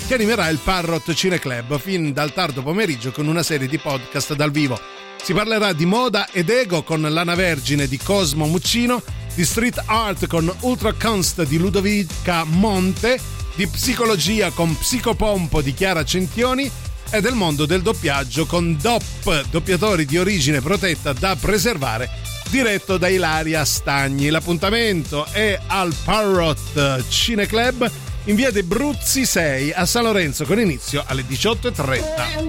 che animerà il Parrot Cineclub fin dal tardo pomeriggio con una serie di podcast dal vivo. Si parlerà di moda ed ego con L'Ana Vergine di Cosmo Muccino, di street art con Ultra Const di Ludovica Monte, di psicologia con Psicopompo di Chiara Centioni e del mondo del doppiaggio con DOP, doppiatori di origine protetta da preservare, diretto da Ilaria Stagni. L'appuntamento è al Parrot Cineclub in via dei Bruzzi 6 a San Lorenzo con inizio alle 18:30.